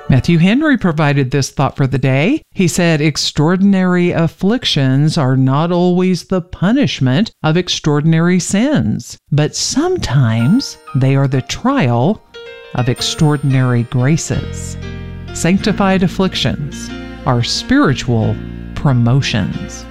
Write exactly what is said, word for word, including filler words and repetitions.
Matthew Henry provided this thought for the day. He said, extraordinary afflictions are not always the punishment of extraordinary sins, but sometimes they are the trial of extraordinary graces. Sanctified afflictions are spiritual promotions.